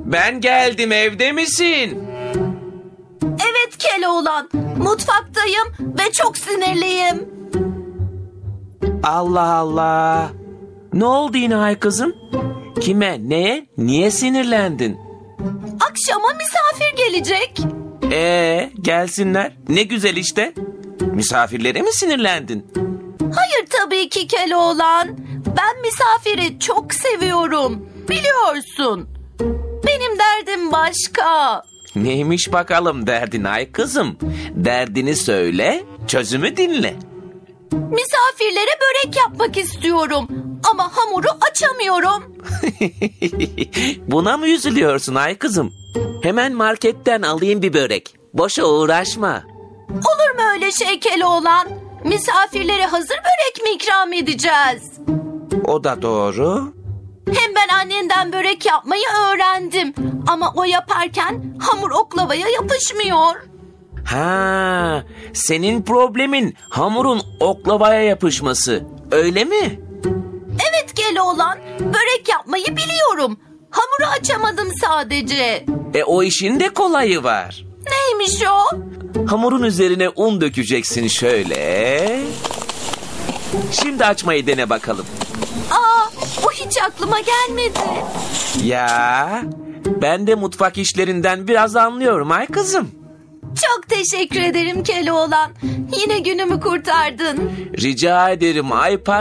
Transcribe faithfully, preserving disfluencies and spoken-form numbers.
Ben geldim, evde misin? Evet Keloğlan, mutfaktayım ve çok sinirliyim. Allah Allah. Ne oldu yine ay kızım? Kime, neye, niye sinirlendin? Akşama misafir gelecek. Ee, gelsinler. Ne güzel işte. Misafirlere mi sinirlendin? Hayır tabii ki Keloğlan. Ben misafiri çok seviyorum. Biliyorsun. Benim derdim başka. Neymiş bakalım derdin ay kızım? Derdini söyle, çözümü dinle. Misafirlere börek yapmak istiyorum. Ama hamuru açamıyorum. Buna mı üzülüyorsun ay kızım? Hemen marketten alayım bir börek. Boşa uğraşma. Olur mu öyle şey Keloğlan? Misafirlere hazır börek mi ikram edeceğiz? O da doğru. Hem ben annenden börek yapmayı öğrendim. Ama o yaparken hamur oklavaya yapışmıyor. Ha, senin problemin hamurun oklavaya yapışması. Öyle mi? Evet Keloğlan, börek yapmayı biliyorum. Hamuru açamadım sadece. E o işin de kolayı var. Neymiş o? Hamurun üzerine un dökeceksin şöyle. Şimdi açmayı dene bakalım. Aa, bu hiç aklıma gelmedi. Ya, ben de mutfak işlerinden biraz anlıyorum ay kızım. Çok teşekkür ederim Keloğlan. Yine günümü kurtardın. Rica ederim ay